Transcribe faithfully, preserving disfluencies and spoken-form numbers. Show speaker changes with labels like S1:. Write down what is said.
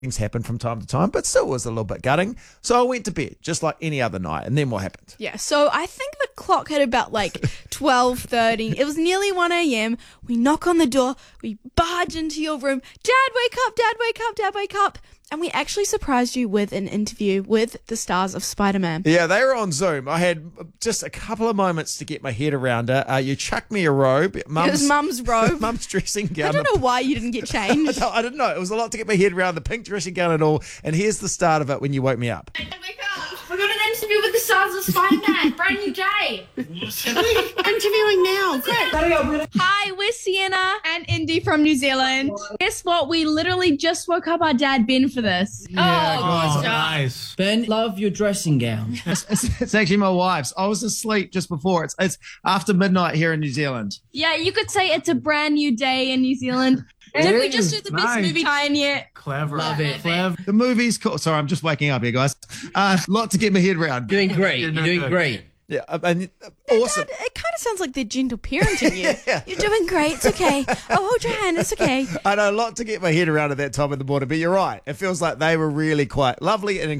S1: things happen from time to time, but still was a little bit gutting. So I went to bed just like any other night. And then what happened?
S2: Yeah, so I think the clock hit about like twelve thirty. It was nearly one a.m. We knock on the door. We barge into your room. Dad, wake up. Dad, wake up. Dad, wake up. And we actually surprised you with an interview with the stars of Spider-Man.
S1: Yeah, they were on Zoom. I had just a couple of moments to get my head around it. Uh, you chucked me a robe. Mum's,
S2: It was Mum's robe.
S1: Mum's dressing gown.
S2: I don't know why you didn't get changed.
S1: I, don't, I didn't know. It was a lot to get my head around, the pink dressing gown and all. And here's the start of it when you woke me up.
S3: Wake up. We're going to interview with the stars of Spider-Man. Brand new day.
S4: Interviewing now. Great.
S5: Hi, we're Sienna and Indy from New Zealand. Guess what? We literally just woke up our dad, Ben, for this.
S3: Yeah,
S6: Oh, nice.
S7: Ben, love your dressing gown.
S1: It's, it's, it's actually my wife's. I was asleep just before. It's, it's after midnight here in New Zealand.
S5: Yeah, you could say it's a brand new day in New Zealand. Did we just do the best
S6: Nice.
S5: movie tie-in yet?
S6: Clever.
S7: Love it.
S6: Clever.
S1: The movie's cool. Sorry, I'm just waking up here, guys. A uh, lot to get my head around.
S7: Doing great.
S6: You're
S7: You're
S6: not
S7: doing
S6: good.
S7: great.
S1: Yeah, uh, and uh, awesome.
S2: Dad, it kind of sounds like they're gentle parenting you.
S1: Yeah.
S2: You're doing great. It's okay. Oh, hold your hand. It's okay.
S1: I know a lot to get my head around at that time of the morning, but you're right. It feels like they were really quite lovely and